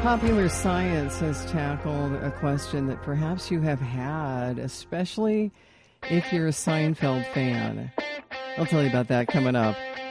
Popular Science has tackled a question that perhaps you have had, especially if you're a Seinfeld fan. I'll tell you about that coming up.